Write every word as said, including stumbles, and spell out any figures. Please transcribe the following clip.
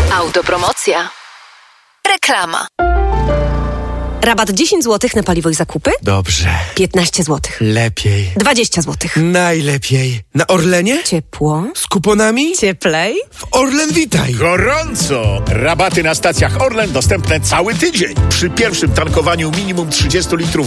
Autopromocja. Reklama. Rabat dziesięć złotych na paliwo i zakupy? Dobrze. piętnaście złotych. Lepiej. dwadzieścia złotych. Najlepiej. Na Orlenie? Ciepło. Z kuponami? Cieplej. W Orlen Witaj. Gorąco! Rabaty na stacjach Orlen dostępne cały tydzień. Przy pierwszym tankowaniu minimum trzydzieści litrów